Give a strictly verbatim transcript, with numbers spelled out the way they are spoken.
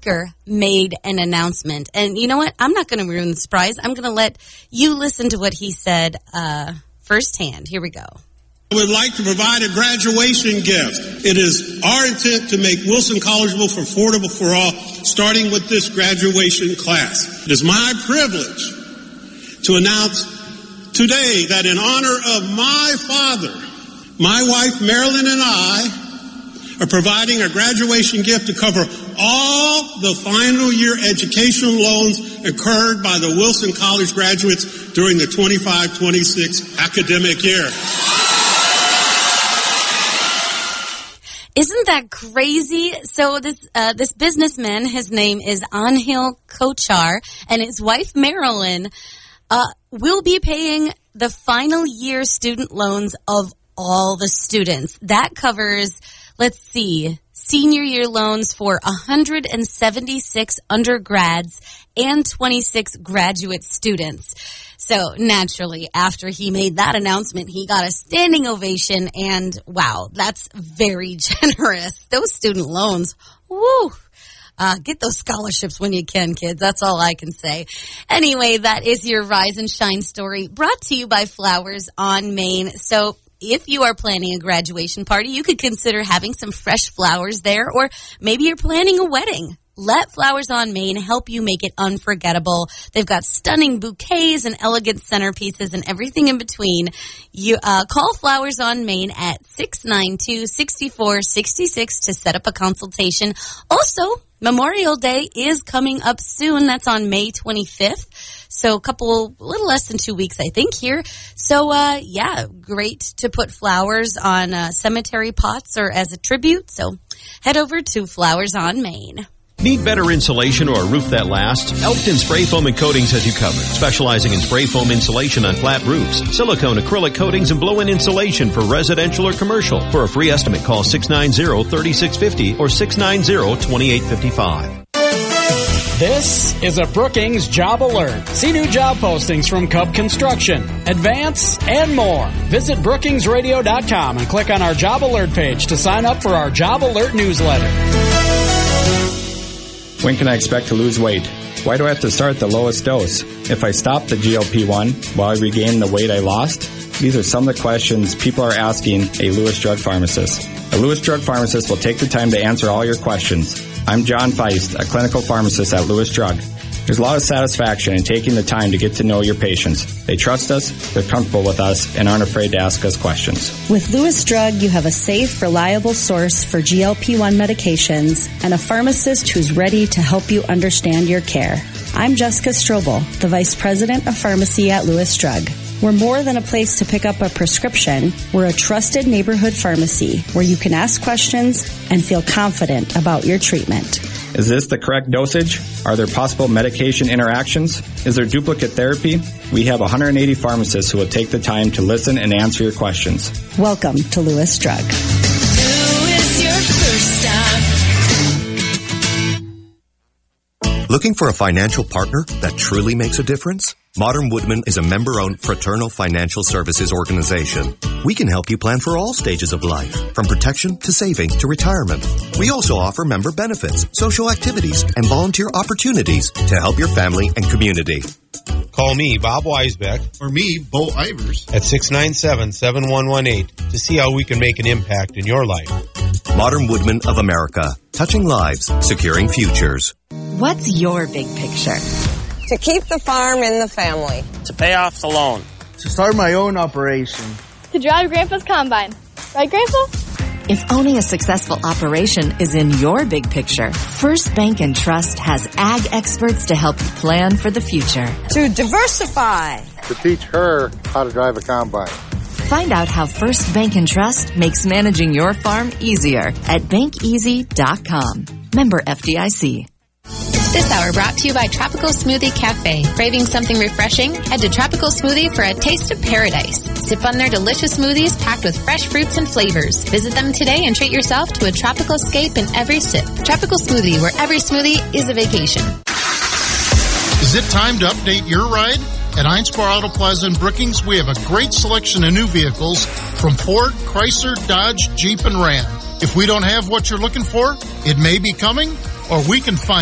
speaker made an announcement. And you know what? I'm not going to ruin the surprise. I'm going to let you listen to what he said uh, firsthand. Here we go. I would like to provide a graduation gift. It is our intent to make Wilson Collegeville for affordable for all, starting with this graduation class. It is my privilege to announce today that in honor of my father, my wife Marilyn and I are providing a graduation gift to cover all the final year educational loans incurred by the Wilson College graduates during the twenty-five twenty-six academic year. Isn't that crazy? So this uh, this businessman, his name is Anhil Kochar, and his wife Marilyn uh, will be paying the final year student loans of all the students. That covers, let's see, senior year loans for one hundred seventy-six undergrads and twenty-six graduate students. So naturally, after he made that announcement, he got a standing ovation, and wow, that's very generous. Those student loans, woo! Uh, get those scholarships when you can, kids. That's all I can say. Anyway, that is your Rise and Shine story, brought to you by Flowers on Main. So if you are planning a graduation party, you could consider having some fresh flowers there, or maybe you're planning a wedding. Let Flowers on Main help you make it unforgettable. They've got stunning bouquets and elegant centerpieces and everything in between. You uh, call Flowers on Main at six nine two, six four six six to set up a consultation. Also, Memorial Day is coming up soon. That's on May twenty-fifth. So a couple, a little less than two weeks, I think, here. So, uh, yeah, great to put flowers on uh, cemetery pots or as a tribute. So head over to Flowers on Main. Need better insulation or a roof that lasts? Elkton Spray Foam and Coatings has you covered, specializing in spray foam insulation on flat roofs, silicone acrylic coatings, and blow-in insulation for residential or commercial. For a free estimate, call six nine zero, three six five zero or six nine zero, two eight five five. This is a Brookings Job Alert. See new job postings from Cub Construction, Advance, and more. Visit brookings radio dot com and click on our Job Alert page to sign up for our Job Alert newsletter. When can I expect to lose weight? Why do I have to start the lowest dose? If I stop the G L P one, will I regain the weight I lost? These are some of the questions people are asking a Lewis Drug Pharmacist. A Lewis Drug Pharmacist will take the time to answer all your questions. I'm John Feist, a clinical pharmacist at Lewis Drug. There's a lot of satisfaction in taking the time to get to know your patients. They trust us, they're comfortable with us, and aren't afraid to ask us questions. With Lewis Drug, you have a safe, reliable source for G L P one medications and a pharmacist who's ready to help you understand your care. I'm Jessica Strobel, the Vice President of Pharmacy at Lewis Drug. We're more than a place to pick up a prescription. We're a trusted neighborhood pharmacy where you can ask questions and feel confident about your treatment. Is this the correct dosage? Are there possible medication interactions? Is there duplicate therapy? We have one hundred eighty pharmacists who will take the time to listen and answer your questions. Welcome to Lewis Drug. Lewis, your first stop. Looking for a financial partner that truly makes a difference? Modern Woodman is a member-owned fraternal financial services organization. We can help you plan for all stages of life, from protection to saving to retirement. We also offer member benefits, social activities, and volunteer opportunities to help your family and community. Call me, Bob Weisbeck, or me, Bo Ivers, at six nine seven, seven one one eight to see how we can make an impact in your life. Modern Woodman of America, touching lives, securing futures. What's your big picture? To keep the farm in the family. To pay off the loan. To start my own operation. To drive Grandpa's combine. Right, Grandpa? If owning a successful operation is in your big picture, First Bank and Trust has ag experts to help you plan for the future. To diversify. To teach her how to drive a combine. Find out how First Bank and Trust makes managing your farm easier at bank easy dot com. Member F D I C. This hour brought to you by Tropical Smoothie Cafe. Craving something refreshing? Head to Tropical Smoothie for a taste of paradise. Sip on their delicious smoothies packed with fresh fruits and flavors. Visit them today and treat yourself to a tropical escape in every sip. Tropical Smoothie, where every smoothie is a vacation. Is it time to update your ride? At Einspar Auto Plaza in Brookings, we have a great selection of new vehicles from Ford, Chrysler, Dodge, Jeep, and Ram. If we don't have what you're looking for, it may be coming, or we can find